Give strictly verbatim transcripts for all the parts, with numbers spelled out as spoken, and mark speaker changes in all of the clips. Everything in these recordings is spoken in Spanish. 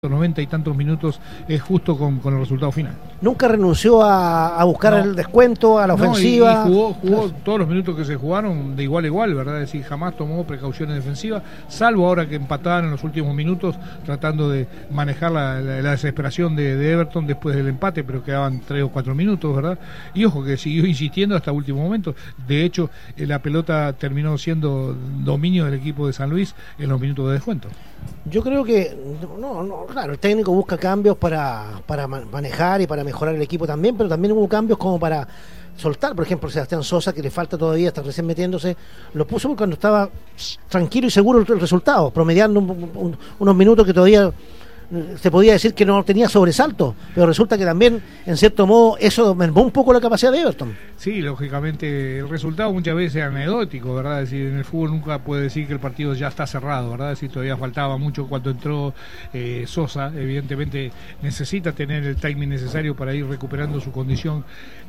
Speaker 1: noventa y tantos minutos es justo con, con el resultado final.
Speaker 2: Nunca renunció a, a buscar no, el descuento, a la
Speaker 1: no,
Speaker 2: ofensiva.
Speaker 1: Y, y jugó, jugó todos los minutos que se jugaron de igual a igual, ¿verdad? Es decir, jamás tomó precauciones defensivas, salvo ahora que empataban en los últimos minutos, tratando de manejar la, la, la desesperación de, de Everton después del empate, pero quedaban tres o cuatro minutos, ¿verdad? Y ojo, que siguió insistiendo hasta el último momento. De hecho, la pelota terminó siendo dominio del equipo de San Luis en los minutos de descuento.
Speaker 2: Yo creo que, no, no, claro, el técnico busca cambios para, para manejar y para mejorar el equipo también, pero también hubo cambios como para soltar. Por ejemplo, Sebastián Sosa, que le falta todavía, está recién metiéndose, lo puso cuando estaba tranquilo y seguro el resultado, promediando un, un, unos minutos que todavía se podía decir que no tenía sobresalto, pero resulta que también, en cierto modo, eso mermó un poco la capacidad de Everton.
Speaker 1: Sí, lógicamente, el resultado muchas veces es anecdótico, ¿verdad? Es decir, en el fútbol nunca puede decir que el partido ya está cerrado, ¿verdad? Es decir, todavía faltaba mucho cuando entró eh, Sosa. Evidentemente necesita tener el timing necesario para ir recuperando su condición,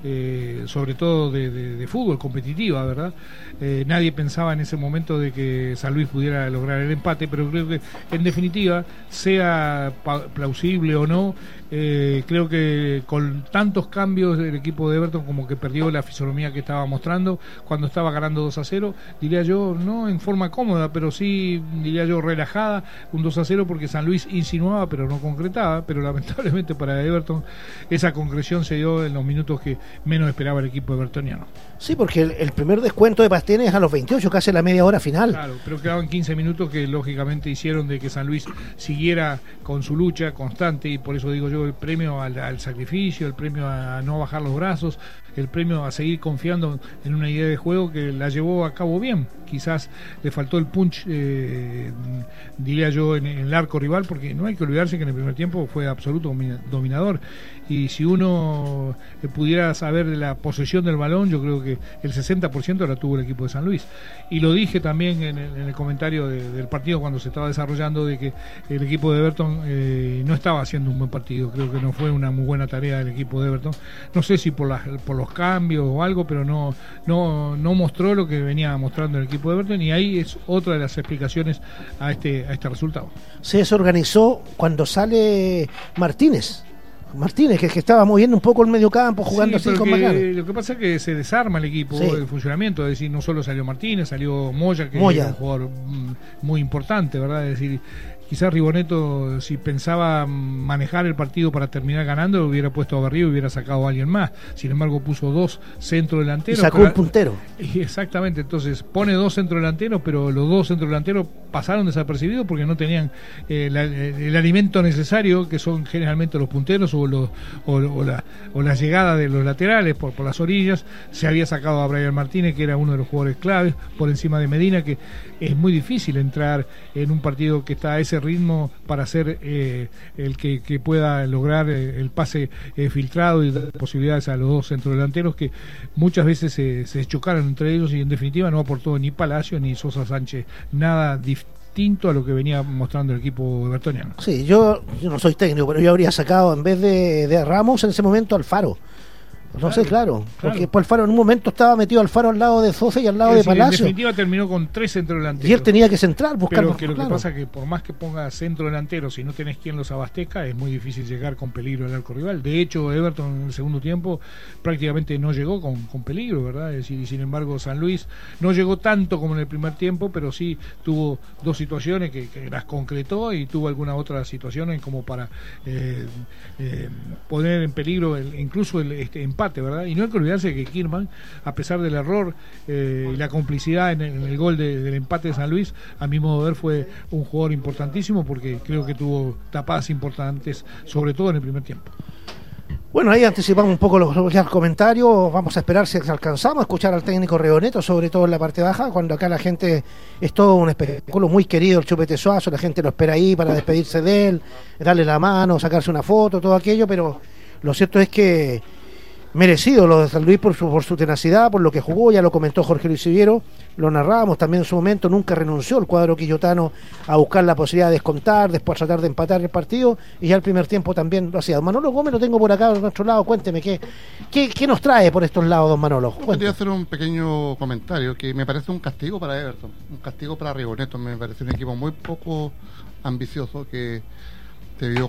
Speaker 1: eh, sobre todo de, de, de fútbol, competitiva, ¿verdad? Eh, nadie pensaba en ese momento de que San Luis pudiera lograr el empate, pero creo que, en definitiva, sea plausible o no, eh, creo que con tantos cambios el equipo de Everton como que perdió la fisonomía que estaba mostrando cuando estaba ganando dos a cero, diría yo, no en forma cómoda, pero sí, diría yo, relajada, un dos a cero, porque San Luis insinuaba pero no concretaba, pero lamentablemente para Everton esa concreción se dio en los minutos que menos esperaba el equipo evertoniano.
Speaker 2: Sí, porque el, el primer descuento de Pastene es a los veintiocho, casi la media hora final.
Speaker 1: Claro, pero quedaban quince minutos que lógicamente hicieron de que San Luis siguiera con su lucha constante, y por eso digo yo, el premio al, al sacrificio, el premio a no bajar los brazos, el premio a seguir confiando en una idea de juego que la llevó a cabo bien. Quizás le faltó el punch, eh, diría yo, en, en el arco rival, porque no hay que olvidarse que en el primer tiempo fue absoluto dominador, y si uno eh, pudiera saber de la posesión del balón, yo creo que el sesenta por ciento la tuvo el equipo de San Luis, y lo dije también en el, en el comentario de, del partido cuando se estaba desarrollando, de que el equipo de Everton eh, no estaba haciendo un buen partido. Creo que no fue una muy buena tarea del equipo de Everton, no sé si por, la, por los cambios o algo, pero no, no, no mostró lo que venía mostrando el equipo de Everton, y ahí es otra de las explicaciones a este, a este resultado.
Speaker 2: Se desorganizó cuando sale Martínez Martínez, que, que estaba moviendo un poco el medio campo, jugando sí, así con Macán.
Speaker 1: Lo que pasa es que se desarma el equipo, sí. El funcionamiento, es decir, no solo salió Martínez, salió Moya, que
Speaker 2: Moya.
Speaker 1: es un jugador muy importante, ¿verdad? Es decir, quizás Ribonetto, si pensaba manejar el partido para terminar ganando, lo hubiera puesto a Barrio y hubiera sacado a alguien más. Sin embargo, puso dos centrodelanteros.
Speaker 2: Y sacó
Speaker 1: para...
Speaker 2: un puntero.
Speaker 1: Exactamente, entonces pone dos centrodelanteros, pero los dos centrodelanteros pasaron desapercibidos porque no tenían eh, la, el alimento necesario, que son generalmente los punteros o, los, o, o, la, o la llegada de los laterales por, por las orillas. Se había sacado a Brian Martínez, que era uno de los jugadores claves, por encima de Medina, que es muy difícil entrar en un partido que está a ese ritmo para ser eh, el que, que pueda lograr eh, el pase eh, filtrado y dar posibilidades a los dos centrodelanteros, que muchas veces se, se chocaron entre ellos, y en definitiva no aportó ni Palacio ni Sosa Sánchez nada distinto a lo que venía mostrando el equipo evertoniano.
Speaker 2: Sí, yo, yo no soy técnico, pero yo habría sacado en vez de, de Ramos en ese momento Alfaro. No claro, sé, claro, claro, porque por Alfaro en un momento estaba metido Alfaro al lado de Sosa y al lado es decir, de Palacio.
Speaker 1: En definitiva terminó con tres centrodelanteros.
Speaker 2: Y él tenía que centrar, buscar.
Speaker 1: Pero que lo
Speaker 2: claro.
Speaker 1: que pasa es que por más que ponga centro delantero, si no tenés quien los abastezca, es muy difícil llegar con peligro al arco rival. De hecho, Everton en el segundo tiempo prácticamente no llegó con, con peligro, ¿verdad? Es decir, y sin embargo San Luis no llegó tanto como en el primer tiempo, pero sí tuvo dos situaciones que, que las concretó, y tuvo algunas otras situaciones como para eh, eh, poner en peligro el, incluso el este, empate, ¿verdad? Y no hay que olvidarse que Kirman, a pesar del error eh, y la complicidad en el, en el gol de, del empate de San Luis, a mi modo de ver fue un jugador importantísimo, porque creo que tuvo tapadas importantes, sobre todo en el primer tiempo.
Speaker 2: Bueno, ahí anticipamos un poco los, los comentarios. Vamos a esperar si alcanzamos a escuchar al técnico Ribonetto, sobre todo en la parte baja, cuando acá la gente es todo un espectáculo muy querido, el Chupete Suazo, la gente lo espera ahí para despedirse de él, darle la mano, sacarse una foto, todo aquello, pero lo cierto es que merecido lo de San Luis por su, por su tenacidad, por lo que jugó, ya lo comentó Jorge Luis Siviero, lo narrábamos también en su momento, nunca renunció el cuadro quillotano a buscar la posibilidad de descontar, después tratar de empatar el partido, y ya el primer tiempo también lo hacía. Don Manolo Gómez lo tengo por acá, de nuestro lado, cuénteme, ¿qué, qué, qué nos trae por estos lados, don Manolo?
Speaker 3: Quería hacer un pequeño comentario, que me parece un castigo para Everton, un castigo para Ribonetto. Me parece un equipo muy poco ambicioso, que debió